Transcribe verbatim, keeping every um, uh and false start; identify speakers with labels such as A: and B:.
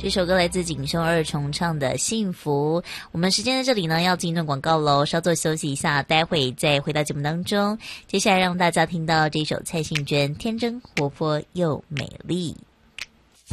A: 这首歌来自锦绣二重唱的《幸福》。我们时间在这里呢，要进一段广告喽，稍作休息一下，待会再回到节目当中。接下来让大家听到这首蔡幸娟《天真活泼又美丽》。